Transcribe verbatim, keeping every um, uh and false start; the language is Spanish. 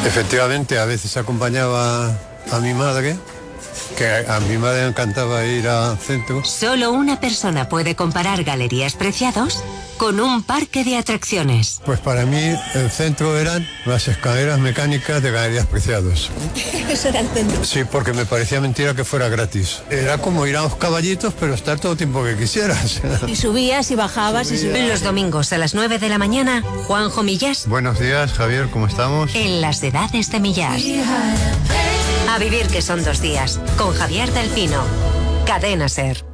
Efectivamente, a veces acompañaba a mi madre, que a mi madre le encantaba ir al centro. Solo una persona puede comparar Galerías Preciados con un parque de atracciones. Pues para mí el centro eran las escaleras mecánicas de Galerías Preciados. Eso era el centro. Sí, porque me parecía mentira que fuera gratis. Era como ir a los caballitos, pero estar todo el tiempo que quisieras. Y subías y bajabas y subías. Los domingos a las nueve de la mañana, Juanjo Millás. Buenos días, Javier, ¿cómo estamos? En las edades de Millás. A vivir que son dos días, con Javier del Pino. Cadena Ser.